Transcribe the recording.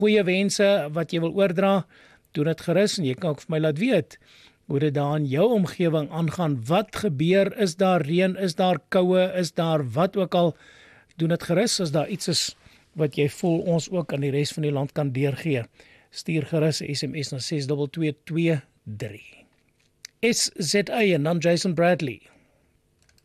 goeie wense wat jy wil oordra, doen dit gerus en jy kan ook vir my laat weet hoe dit daar in jou omgewing aangaan. Wat gebeur? Is daar reën? Is daar koue? Is daar wat ook al? Doen dit gerus as daar iets is wat jy voel ons ook aan die res van die land kan deurgee. Stuur gerus 'n SMS na 62223. SZA en dan Jason Bradley.